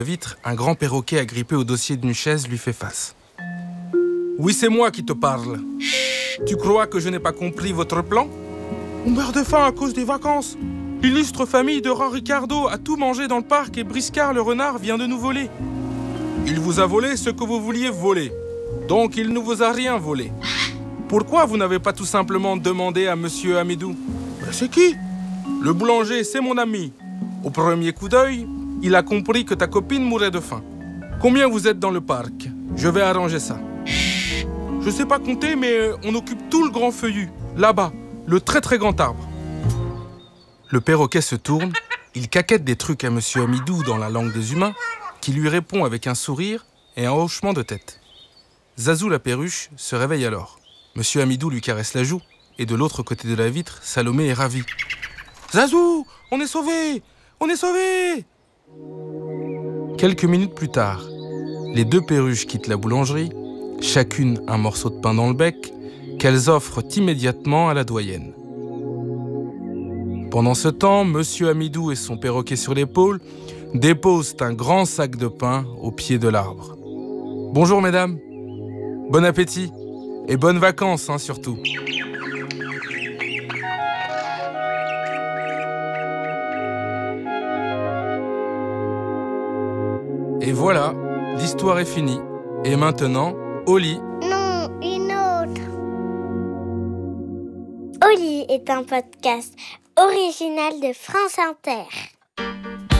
Vitre, un grand perroquet agrippé au dossier d'une chaise lui fait face. Oui, c'est moi qui te parle. Tu crois que je n'ai pas compris votre plan ? On meurt de faim à cause des vacances. L'illustre famille de roi Ricardo a tout mangé dans le parc et Briscard le renard vient de nous voler. Il vous a volé ce que vous vouliez voler. Donc il ne vous a rien volé. Pourquoi vous n'avez pas tout simplement demandé à Monsieur Amidou ? C'est qui ? Le boulanger, c'est mon ami. Au premier coup d'œil, il a compris que ta copine mourait de faim. Combien vous êtes dans le parc ? Je vais arranger ça. Je sais pas compter, mais on occupe tout le grand feuillu. Là-bas, le très très grand arbre. Le perroquet se tourne, il caquette des trucs à Monsieur Amidou dans la langue des humains, qui lui répond avec un sourire et un hochement de tête. Zazou la perruche se réveille alors. Monsieur Amidou lui caresse la joue, et de l'autre côté de la vitre, Salomé est ravie. Zazou, on est sauvés ! On est sauvés ! Quelques minutes plus tard, les deux perruches quittent la boulangerie, chacune un morceau de pain dans le bec, qu'elles offrent immédiatement à la doyenne. Pendant ce temps, Monsieur Amidou et son perroquet sur l'épaule déposent un grand sac de pain au pied de l'arbre. Bonjour mesdames, bon appétit et bonnes vacances surtout. Et voilà, l'histoire est finie. Et maintenant, au lit. Non, une autre. Au lit est un podcast original de France Inter.